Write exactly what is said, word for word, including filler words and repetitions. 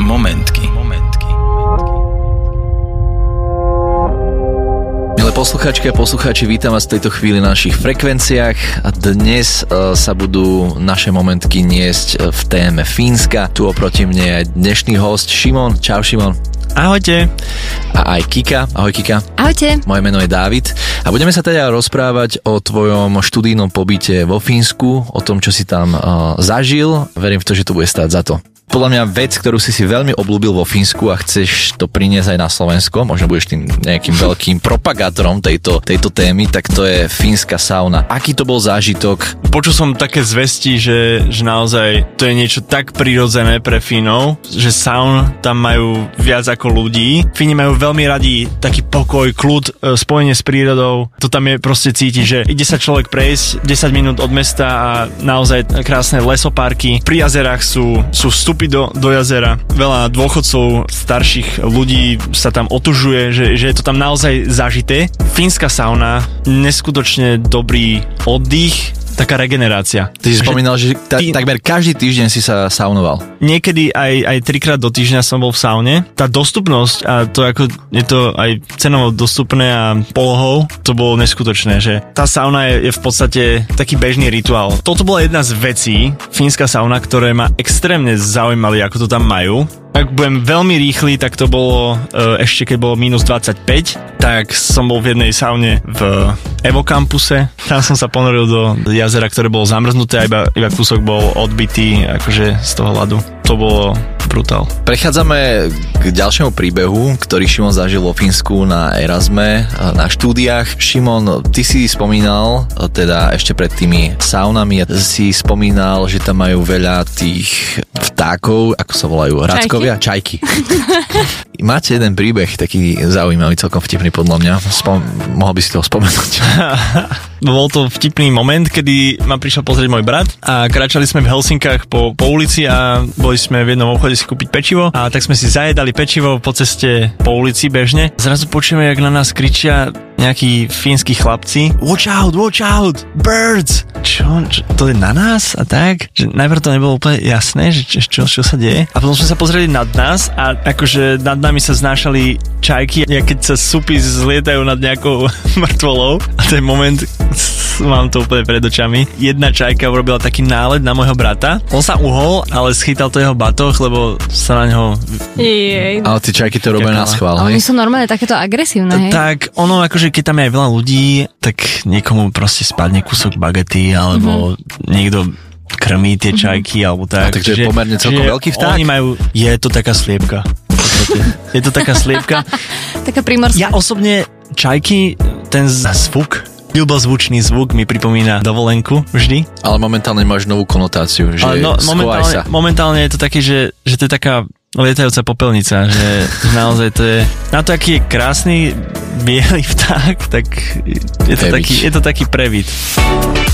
Momentky. Momentky. Milé poslucháčky a poslucháči, vítam vás v tejto chvíli na našich frekvenciách a dnes uh, sa budú naše momentky niesť v téme Fínska. Tu oproti mne je dnešný host Šimon. Čau Šimon. Ahojte. A aj Kika. Ahoj Kika. Ahojte. Moje meno je Dávid a budeme sa teda rozprávať o tvojom študijnom pobyte vo Fínsku, o tom, čo si tam uh, zažil. Verím v to, že to bude stáť za to. Podľa mňa vec, ktorú si si veľmi obľúbil vo Fínsku a chceš to priniesť aj na Slovensko, možno budeš tým nejakým veľkým propagátorom tejto, tejto témy, tak to je fínska sauna. Aký to bol zážitok? Počul som také zvesti, že, že naozaj to je niečo tak prirodzené pre Fínov, že saun tam majú viac ako ľudí. Fíni majú veľmi radi taký pokoj, kľud, spojenie s prírodou. To tam je proste cíti, že ide sa človek prejsť desať minút od mesta a naozaj krásne lesopárky. Pri jazerách sú, sú vstupy Do, do jazera. Veľa dôchodcov, starších ľudí sa tam otužuje, že, že je to tam naozaj zažité. Fínska sauna, neskutočne dobrý oddych, taká regenerácia. Ty si spomínal, že ta, ty, takmer každý týždeň si sa saunoval. Niekedy aj, aj trikrát do týždňa som bol v saune. Tá dostupnosť a to ako je to aj cenovo dostupné a polohou, to bolo neskutočné, že tá sauna je, je v podstate taký bežný rituál. Toto bola jedna z vecí, fínska sauna, ktoré ma extrémne zaujímali, ako to tam majú. Ak budem veľmi rýchly, tak to bolo ešte keď bolo mínus dvadsaťpäť, tak som bol v jednej saune v Evo kampuse. Tam som sa ponoril do jazera, ktoré bolo zamrznuté a iba, iba kúsok bol odbitý akože z toho ľadu. To bolo brutál. Prechádzame k ďalšiemu príbehu, ktorý Šimon zažil vo Fínsku na Erasme, na štúdiách. Šimon, ty si spomínal, teda ešte pred tými saunami, si spomínal, že tam majú veľa tých vtákov, ako sa volajú, rackovia, čajky. Máte jeden príbeh, taký zaujímavý, celkom vtipný podľa mňa. Spom- mohol by si to spomenúť. Bol to vtipný moment, kedy ma prišiel pozrieť môj brat a kráčali sme v Helsinkách po, po ulici a boli sme v jednom obchode si kúpiť pečivo a tak sme si zajedali pečivo po ceste po ulici bežne. Zrazu počujeme, jak na nás kričia nejakí fínsky chlapci. Watch out, watch out, birds! Čo, čo, to je na nás a tak? Že najprv to nebolo úplne jasné, že čo, čo sa deje. A potom sme sa pozreli nad nás a akože nad nami sa znášali čajky, keď sa supy zlietajú nad nejakou mŕtvolou. A ten moment, mám to úplne pred očami. Jedna čajka urobila taký nálet na môjho brata. On sa uhol, ale schytal to jeho batoh, lebo sa na neho... Jej. Ale tie čajky to robia na schvál, hej? Oni sú normálne takéto agresívne, hej? Tak ono akože keď tam je aj veľa ľudí, tak niekomu proste spadne kúsok bagety, alebo mm-hmm. niekto krmí tie čajky, mm-hmm. alebo tak. A takže je pomerne celkom veľký vták? Oni majú, je to taká sliepka. Je to taká sliepka. Taká primorská. Ja osobne čajky, ten zvuk, ľubozvučný zvuk mi pripomína dovolenku vždy. Ale momentálne máš novú konotáciu, že no, momentálne, momentálne je to také, že, že to je taká lietajúca popelnica, že naozaj to je, na to, aký je krásny biely vták, tak je to, taký, je to taký previd.